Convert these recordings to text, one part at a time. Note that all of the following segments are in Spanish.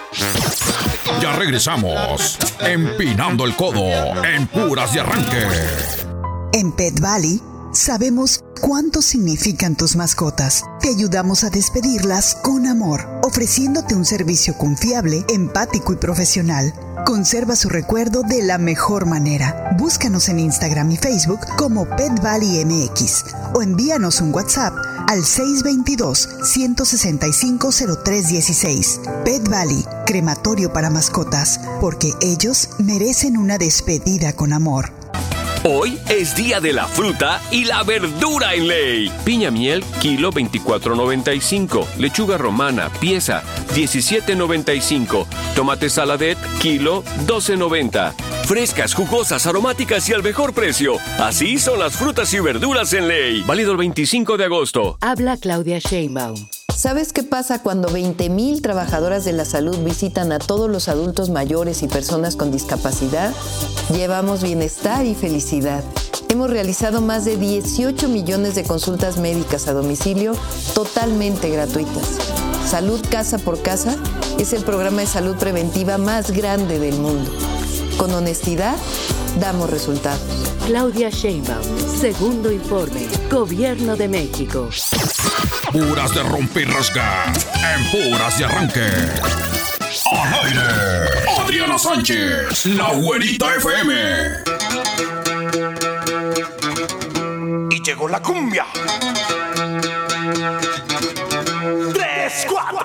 Ya regresamos, empinando el codo en Puras de Arranque. En Pet Valley sabemos cuánto significan tus mascotas. Te ayudamos a despedirlas con amor, ofreciéndote un servicio confiable, empático y profesional. Conserva su recuerdo de la mejor manera. Búscanos en Instagram y Facebook como Pet Valley MX o envíanos un WhatsApp al 622-165-0316. Pet Valley, crematorio para mascotas, porque ellos merecen una despedida con amor. Hoy es día de la fruta y la verdura en Ley. Piña miel, kilo 24.95. Lechuga romana, pieza 17.95. Tomate saladet, kilo 12.90. Frescas, jugosas, aromáticas y al mejor precio. Así son las frutas y verduras en Ley. Válido el 25 de agosto. Habla Claudia Sheinbaum. ¿Sabes qué pasa cuando 20,000 trabajadoras de la salud visitan a todos los adultos mayores y personas con discapacidad? Llevamos bienestar y felicidad. Hemos realizado más de 18 millones de consultas médicas a domicilio totalmente gratuitas. Salud Casa por Casa es el programa de salud preventiva más grande del mundo. Con honestidad, damos resultados. Claudia Sheinbaum, segundo informe, Gobierno de México. Puras de rompe y rasga, en Puras de Arranque. Al aire, Adriana Sánchez, la Güerita FM. Y llegó la cumbia. 3, 4.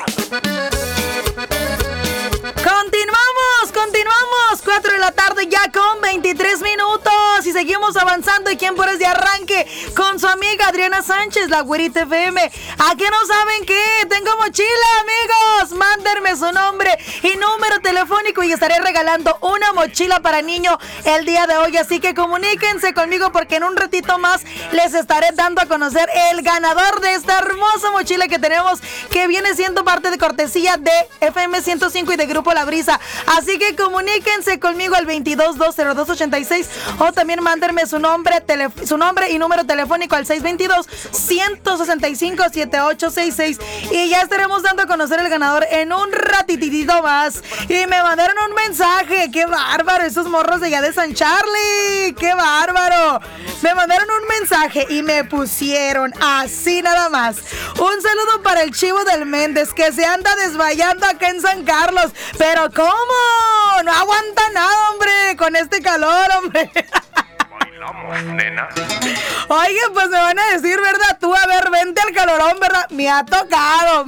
Continuamos, 4 de la tarde ya con 23 minutos y seguimos avanzando aquí en Puras de Arranque con su amiga Adriana Sánchez, la Güerita FM. ¿A qué no saben qué? Tengo mochila, amigos. Mándenme su nombre y número telefónico y estaré regalando una mochila para niño el día de hoy, así que comuníquense conmigo porque en un ratito más les estaré dando a conocer el ganador de esta hermosa mochila que tenemos, que viene siendo parte de cortesía de FM 105 y de Grupo La Brisa. Así que comuníquense conmigo al 22-202-86 o también mándenme su nombre y número telefónico al 622-165-7866 y ya estaremos dando a conocer el ganador en un ratitito más. Y me mandaron un mensaje, qué bárbaro, esos morros de allá de San Charlie, qué bárbaro. Me mandaron un mensaje y me pusieron así nada más: un saludo para el Chivo del Méndez que se anda desmayando acá en San Carlos. Pero ¿cómo? No aguanta nada, hombre, con este calor, hombre. Bailamos, nena. Oye, pues me van a decir, ¿verdad? Tú, a ver, vente al calorón, ¿verdad? Me ha tocado.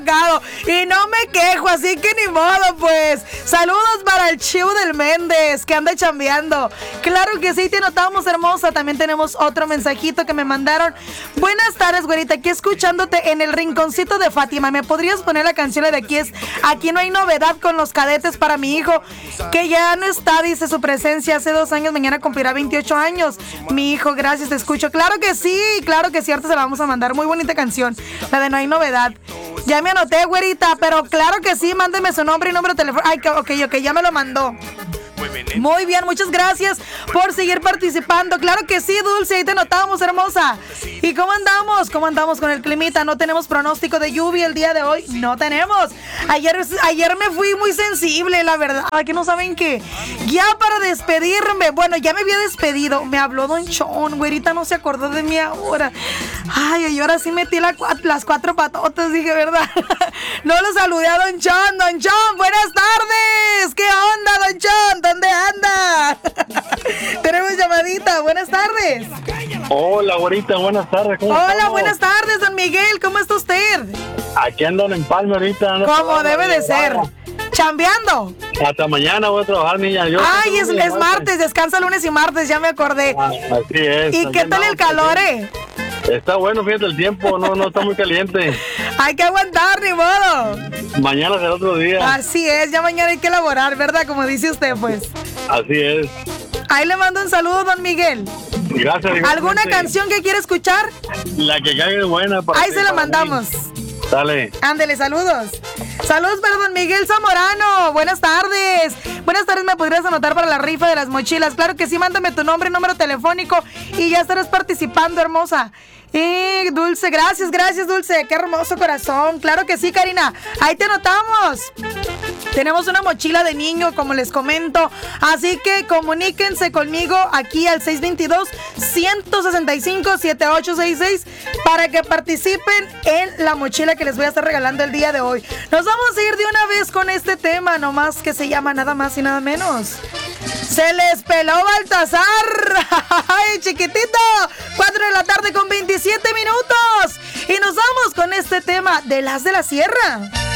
Y no me quejo, así que ni modo, pues. Saludos para el Chivo del Méndez, que anda chambeando. Claro que sí, te notamos, hermosa. También tenemos otro mensajito que me mandaron. Buenas tardes, güerita, aquí escuchándote en el rinconcito de Fátima. ¿Me podrías poner la canción de Aquí no hay novedad con los cadetes para mi hijo, que ya no está, dice, su presencia hace 2 años, mañana cumplirá 28 años. Mi hijo, gracias, te escucho. Claro que sí, ahorita se la vamos a mandar. Muy bonita canción, la de No hay novedad. Ya me anoté, güerita, pero claro que sí, mándeme su nombre y número de teléfono. Ay, ok, ya me lo mandó. Muy bien, muchas gracias por seguir participando. Claro que sí, Dulce, ahí te notamos, hermosa. ¿Y cómo andamos? ¿Cómo andamos con el climita? No tenemos pronóstico de lluvia el día de hoy. No tenemos. Ayer me fui muy sensible, la verdad. Que no saben qué. Ya para despedirme, bueno, ya me había despedido. Me habló Don Chon, güerita, no se acordó de mí ahora. Ay, ahora sí metí las 4 patotas, dije, ¿verdad? No lo saludé a Don Chon. Don Chon, buenas tardes. ¿Qué onda, Don Chon? ¿Dónde anda? Tenemos llamadita. Buenas tardes. Hola, güerita, buenas tardes. Hola, buenas tardes, don Miguel. ¿Cómo está usted? Aquí ando en Empalme ahorita. Como debe de ser. ¿Chambeando? Hasta mañana voy a trabajar, niña. Ay, es martes. Descansa lunes y martes, ya me acordé. Así es. ¿Y qué tal el calor, Está bueno, fíjate el tiempo, no está muy caliente. Hay que aguantar, ni modo. Mañana será otro día. Así es, ya mañana hay que elaborar, ¿verdad? Como dice usted, pues. Así es. Ahí le mando un saludo, don Miguel. Gracias. ¿Alguna canción que quiere escuchar? La que caiga es buena. Ahí se la mandamos. Dale. Ándele, saludos. Saludos para don Miguel Zamorano. Buenas tardes. Buenas tardes, ¿me podrías anotar para la rifa de las mochilas? Claro que sí, mándame tu nombre y número telefónico y ya estarás participando, hermosa. Y Dulce, gracias, Dulce. Qué hermoso corazón. Claro que sí, Karina. Ahí te notamos. Tenemos una mochila de niño, como les comento. Así que comuníquense conmigo aquí al 622-165-7866 para que participen en la mochila que les voy a estar regalando el día de hoy. Nos vamos a ir de una vez con este tema, nomás que se llama nada más y nada menos. ¡Se les peló Baltasar! ¡Ay, chiquitito! 4 de la tarde con 27 minutos. Y nos vamos con este tema de Las de la Sierra.